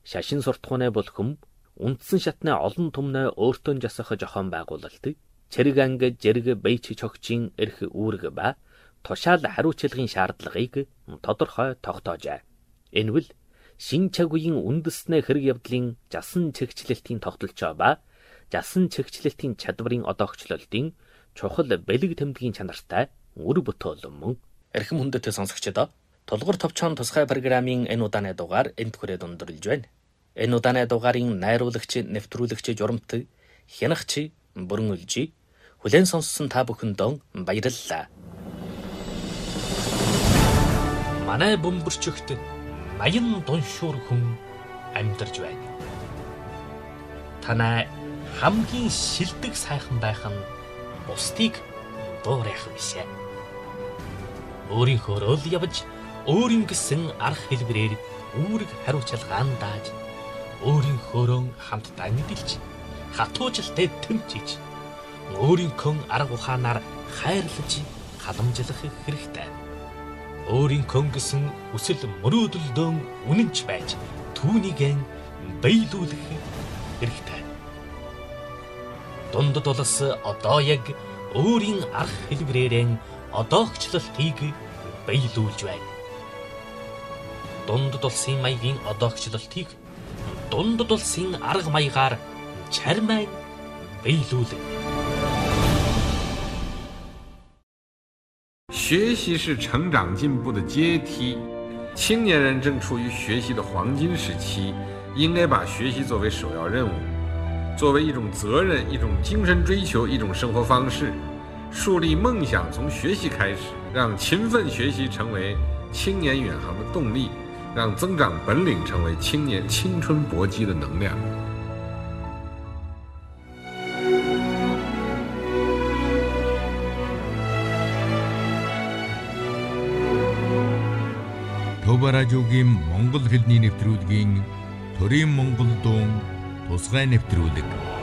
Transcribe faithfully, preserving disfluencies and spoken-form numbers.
шашин суртахуунай бол хүм үндсэн шатны олон түмнээ өөртөө жасах жохон байгуулалт, цэрэг анги зэрэг бэйч чогчийн эрх үүрэг ба тушаал хариуцлагын шаардлагыг тодорхой тогтоожээ. Энэ бол шин цаг үеийн үндэснэ хэрэг явдлын жасан чигчлэлтийн тогтолцоо ба жасан чигчлэлтийн чадварын одоогчлолтын чухал бэлэг тэмдгийн чанартай үр бүтээл мөн. Эрхэм хүндэт сонсогчдоо Тулгуур товчхон тусгай программын энэ удааны дугаар энд хүрээд өндөрлөж байна. Энэ удааны дугаарын найруулагч, нэвтрүүлэгч Журамт, хянагч Бүрэн Үлжи, хүлээн сонссон та бүхэндээ баярлалаа. Манай бөмбөрчөгт баян дуншуур хүн амьдарч байна. Танай хамгийн шилдэг сайхан байх нь бусдыг дуурайх бишээ. Өөрийнхөө л явж өөрийн гэсэн арга хэлбэрээр үүрэг хариуцлагаан дааж өөрийнхөөрөө хамтдаа мэдэлж хатуужлтай тэмцэж өөрийнхөө арга ухаанаар хайрлаж халамжлах хэрэгтэй. Өөрийнхөө гэсэн хүсэл мөрөөдөлдөө үнэнч байж түүнийг биелүүлэх хэрэгтэй. Дундад улс одоо яг өөрийн арга хэлбэрээр одоогчлолтыг биелүүлж байна. Дундад улсын маягийн одоогчлолтыг дундад улсын арга маягаар чармай биелүүлнэ. 学习是成长进步的阶梯，青年人正处于学习的黄金时期，应该把学习作为首要任务，作为一种责任、一种精神追求、一种生活方式，树立梦想从学习开始，让勤奋学习成为青年远航的动力，让增长本领成为青年青春搏击的能量。 Төв радиогийн монгол хэлний нэвтрүүлгийн Төрийн монгол дуун тусгай нэвтрүүлэг